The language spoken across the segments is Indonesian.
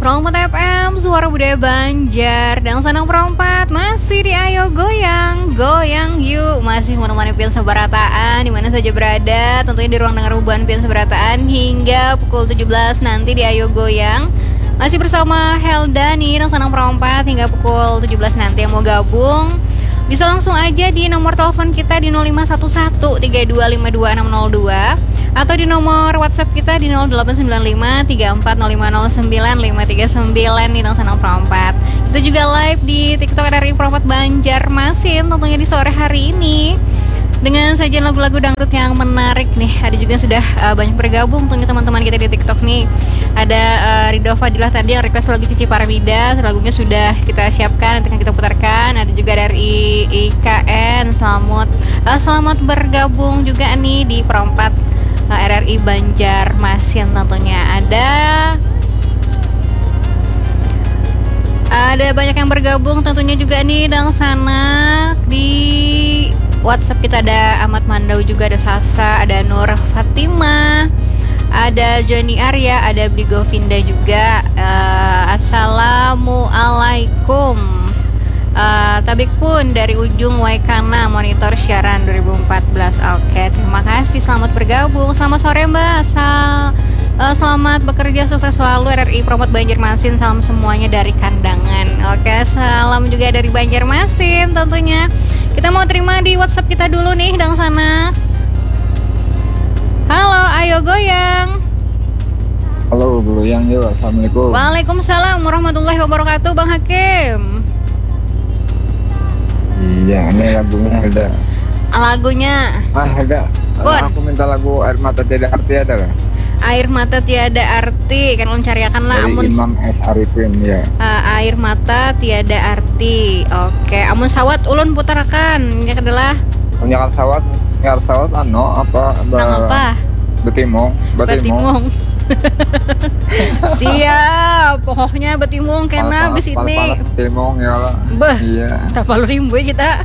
Prompat FM, suara budaya Banjar. Dan Sanang Perompat masih di Ayo Goyang, goyang yuk. Masih menemani Pian Sebarataan dimana saja berada. Tentunya di ruang dengar Uban Pian Sebarataan hingga pukul 17 nanti di Ayo Goyang. Masih bersama Helda nih dan Sanang Perompat hingga pukul 17 nanti. Yang mau gabung bisa langsung aja di nomor telepon kita di 0511 3252 atau di nomor WhatsApp kita di 0895 340509 nih Sanang Perompat. Kita juga live di TikTok RRI Perompat Banjarmasin tentunya di sore hari ini dengan sajian lagu-lagu dangdut yang menarik nih. Ada juga yang sudah banyak bergabung tentunya teman-teman kita di TikTok nih. Ada Ridho Fadilah tadi yang request lagu Cici Paramida, lagunya sudah kita siapkan nanti akan kita putarkan. Ada juga dari IKN, selamat bergabung juga nih di Perompat RRI Banjarmasin tentunya. Ada banyak yang bergabung tentunya juga nih dan sana di WhatsApp kita ada Ahmad Mandau juga, ada Sasa, ada Nur Fatimah, ada Joni Arya, ada Bligo Vinda juga. Assalamualaikum. Tabik pun dari ujung Waikana monitor siaran 2014. Oke, terima kasih, selamat bergabung. Selamat sore Mbak. Selamat bekerja, sukses selalu RRI Perompat Banjarmasin. Salam semuanya dari Kandangan. Oke, salam juga dari Banjarmasin tentunya. Kita mau terima di WhatsApp kita dulu nih dang sana. Halo, ayo goyang. Halo, goyang yuk. Assalamualaikum. Waalaikumsalam warahmatullahi wabarakatuh, Bang Hakim. Iya, ini lagunya ada. Lagunya? Ada. Aku minta lagu Air Mata Tiada Arti ada lah. Air Mata Tiada Arti, kan ulun cariakan lah. Dari Imam S. Arifin ya. Air Mata Tiada Arti. Oke, amun sawat ulun putarkan. Ini adalah Nyakal sawat apa? Apa? Betimong. Siap, pokoknya betimong kena abis ini. Panas betimong ya lah. Iya. Tak perlu rimbu kita.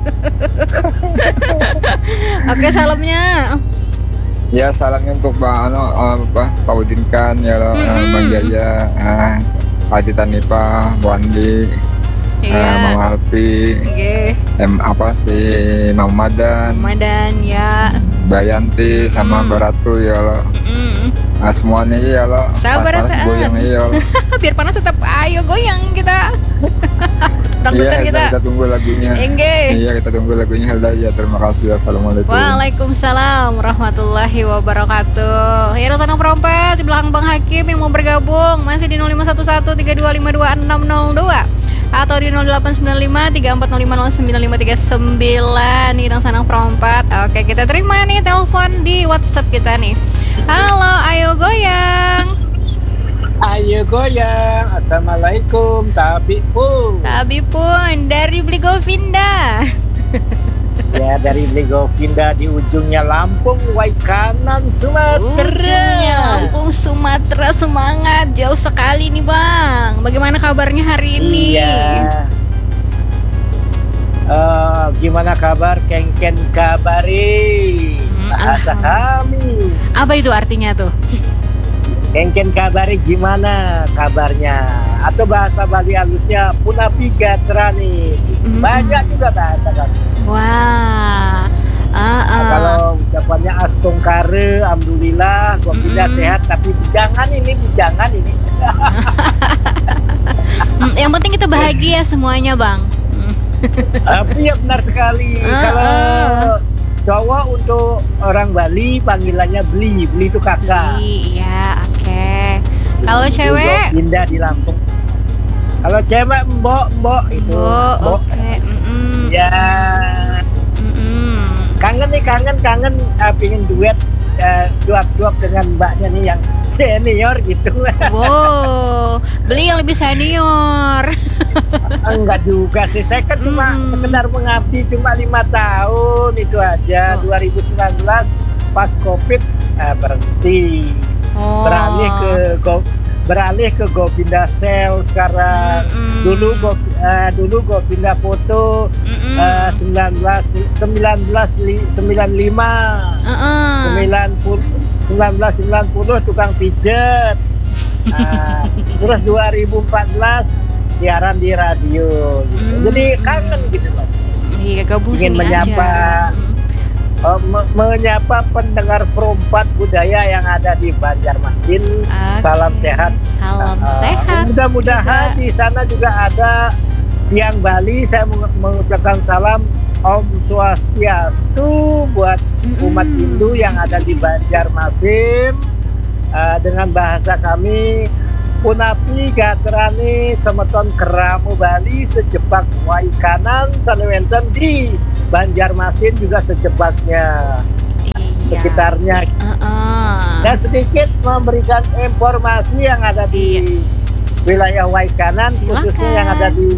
Oke, salamnya. Ya, salamnya untuk Pak Pak Udin kan ya lah, Bang Jaya, Haji Tanipa, Bu Andi, Mama Alfi, Mama Madan ya, Bayanti sama Baratu ya lah. Semuanya ya lah. Sabar goyang ya lah. Biar panas tetap ayo goyang kita. Iya, kita tunggu lagunya. Iya, kita tunggu lagunya Helda ya. Terima kasih. Assalamualaikum. Waalaikumsalam warahmatullahi wabarakatuh. Ya, Sanang Perompat di belakang Bang Hakim yang mau bergabung masih di 0511 3252 atau di 0895 34050959 nih Sanang Perompat. Oke, kita terima nih telepon di WhatsApp kita nih. Halo, ayo goyang. Ayo goyang. Assalamualaikum. Tabi pun dari Bligo Vinda. Ya, dari Bligo Vinda di ujungnya Lampung, Waikanan, Sumatera. Ujungnya Lampung, Sumatera. Semangat, jauh sekali nih Bang. Bagaimana kabarnya hari ini? Iya. Gimana kabar Kengken kabari? Bahasa kami. Apa itu artinya tuh? Kengken kabari gimana kabarnya? Atau bahasa Bali halusnya Punapi Gatrani. Banyak juga bahasa kami. Wah. Kalau ucapannya Astung Kare, alhamdulillah, gua tidak sehat, tapi jangan ini. Yang penting kita bahagia semuanya, Bang. Iya, benar sekali. Kalau cowok untuk orang Bali panggilannya Beli itu kakak. Iya, oke. Kalau cewek Indah di Lampung. Kalau cewek mbok itu. Oke. Ya. Kangen pingin duet cuap-cuap dengan mbaknya nih yang senior gitu. Wow, Beli yang lebih senior. Enggak juga sih, saya kan cuma sekedar mengabdi cuma 5 tahun itu aja. 2019 pas COVID berhenti, beralih ke Gopinda Sel sekarang. Dulu gue pindah foto 1990 tukang pijet. Terus 2014 siaran di radio gitu. Jadi kangen gitu Mas. Iya, gabung Ingin sini menyapa aja. menyapa pendengar perompat budaya yang ada di Banjarmasin. Oke. Salam sehat. Salam sehat. Mudah-mudahan juga. di sana juga ada yang Bali. Saya mengucapkan salam Om Swastiastu buat umat Hindu yang ada di Banjarmasin. Dengan bahasa kami, Punapi gatrani semeton keramu Bali secepak waikanan sanewenten di Banjarmasin juga secepatnya sekitarnya. Dan sedikit memberikan informasi yang ada di wilayah Waikanan. Silakan. Khususnya yang ada di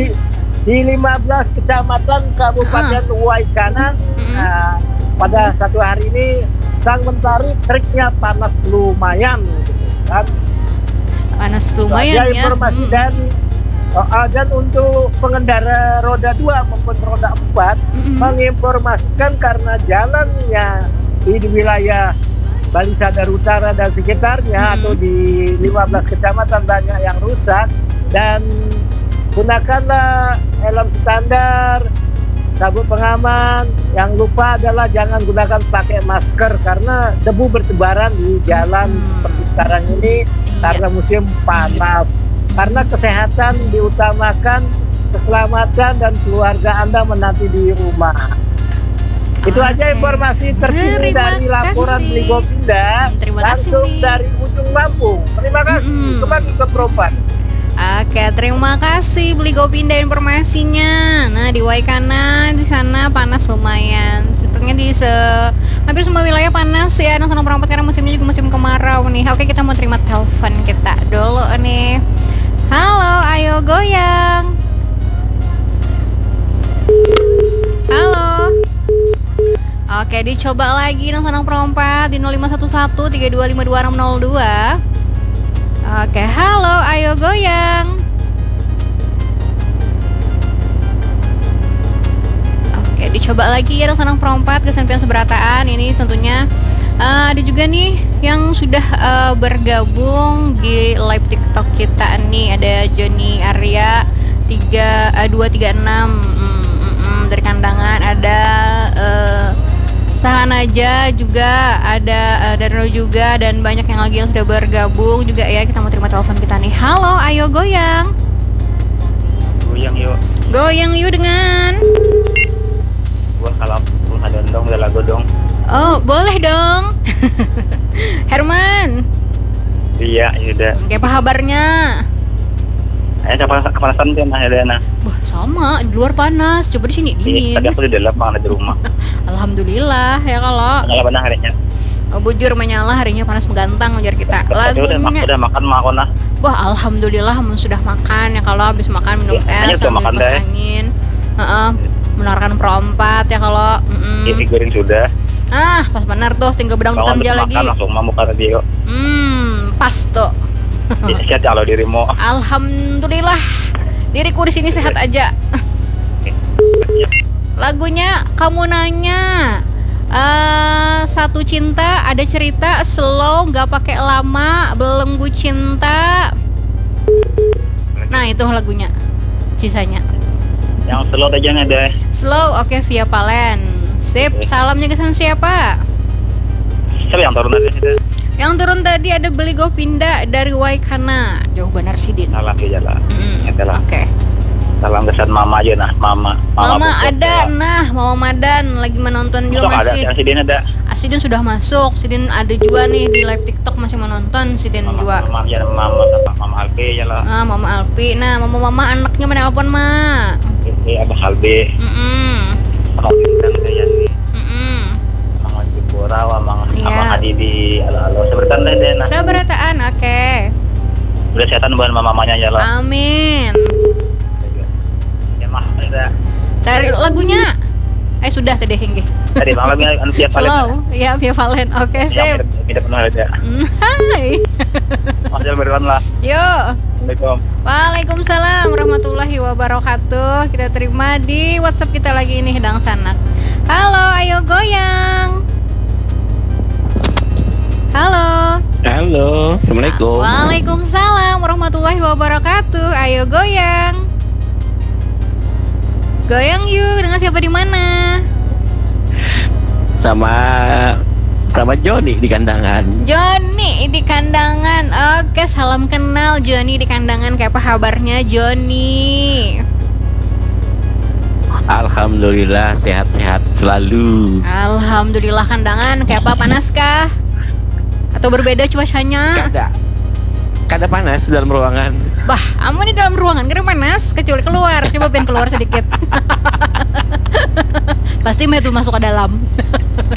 15 kecamatan Kabupaten Waikanan. Pada satu hari ini Sang Mentari triknya panas lumayan gitu kan. Panas lumayan ya. Informasi dan untuk pengendara roda 2 maupun roda 4 menginformasikan karena jalannya di wilayah Bali Sadar Utara dan sekitarnya atau di 15 kecamatan banyak yang rusak, dan gunakanlah helm standar, sabuk pengaman. Yang lupa adalah jangan gunakan pakai masker karena debu bertebaran di jalan seperti sekarang ini karena musim panas. Karena kesehatan diutamakan, keselamatan dan keluarga Anda menanti di rumah. Itu aja informasi terkini dari laporan Beli Gopinda langsung dari ujung Lampung. Terima kasih. Kembali ke Perompat. Oke, terima kasih Beli Gopinda informasinya. Nah, di Waikanan di sana panas lumayan. Sepertinya di hampir semua wilayah panas ya. Dan sana Perompat karena musimnya juga musim kemarau nih. Oke, kita mau terima telepon kita dulu nih. Halo, ayo goyang. Halo. Oke, dicoba lagi dong Sanang Perompat di 0511 32522602. Oke, halo, ayo goyang. Oke, dicoba lagi ya dong Sanang Perompat kesampian seberataan. Ini tentunya ada juga nih yang sudah bergabung di live TikTok kita nih. Ada Joni Arya 236 dari Kandangan, ada Sahanaja juga, ada Darno juga, dan banyak yang lagi yang sudah bergabung juga ya. Kita mau terima telepon kita nih. Halo, ayo goyang. Goyang yuk. Goyang yuk dengan. Gua kalau ada dong udah lagu dong. Oh, boleh dong. Herman. Iya, sudah. Oke, apa kabarnya? Kepanasan tuh nah Helena. Wah, sama, di luar panas. Coba di sini dingin. Tadi aku di dalam ada di rumah. Alhamdulillah ya kalau. Nyala benar harinya. Oh, bujur menyala harinya panas menggantang ujar kita. Lagunya udah makan mah aku nah. Wah, alhamdulillah sudah makan ya, kalau habis makan minum es sambil kipas angin. Menarikan Perompat ya kalau. Ini goreng sudah. Ah, pas benar tuh, tinggal bedang aja lagi. Langsung mau muka radio. Pas tuh. Sehat kalau dirimu. Alhamdulillah. Diriku di sini sehat aja. Lagunya kamu nanya. Satu cinta, ada cerita, slow, nggak pakai lama, belenggu cinta. Nah, itu lagunya. Sisanya. Yang slow aja nih deh. Slow, oke, Via Valen. Sip, salamnya ke siapa? Siapa yang turun tadi itu? Yang turun tadi ada Beli Gopinda dari Waikana. Jauh benar sih, Din. Salam ya jalan. Oke. Salam kesan mama aja nah, mama ada ya. Nah, Mama Madan lagi menonton juga masih. Ada, Sidin ada. Sidin sudah masuk. Sidin ada juga nih di live TikTok masih menonton. Sidin juga. Mama Alpi ya lah. Mama Alpi. Nah, mama anaknya menelpon, Ma. Abah Alpi. Abang Bintang kayak nih. Abang Jepura, Abang Hadi di halo. Seberatan deh nah. Seberataan, oke. Udah kesehatan buat mamanya ya lah. Amin. Dari lagunya sudah tadi hingga. Tadi lagunya Via Valen. Slow, ya Via Valen. Oke, sip. Tidak pernah ada. Hai. Masih berwan lah. Yo. Assalamualaikum. Waalaikumsalam warahmatullahi wabarakatuh. Kita terima di WhatsApp kita lagi ini Hidang Sanak. Halo, ayo goyang. Halo. Halo, Assalamualaikum. Waalaikumsalam warahmatullahi wabarakatuh. Ayo goyang. Goyang yuk, dengan siapa di mana? Sama Joni di kandangan. Joni di kandangan. Oke, salam kenal Joni di kandangan. Kayak apa kabarnya Joni? Alhamdulillah sehat-sehat selalu. Alhamdulillah kandangan. Kayak apa, panas kah? Atau berbeda cuacanya? Kada panas dalam ruangan. Bah, aman di dalam ruangan kira panas kecuali keluar. Coba pengen keluar sedikit. Pasti metu masuk ke dalam.